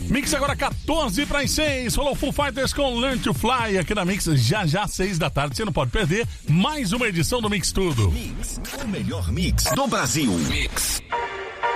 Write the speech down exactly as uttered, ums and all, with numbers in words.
Mix agora quatorze para as seis. Rolou Foo Fighters com Learn to Fly aqui na Mix, já já seis da tarde. Você não pode perder mais uma edição do Mix Tudo. Mix, o melhor mix do Brasil. Mix.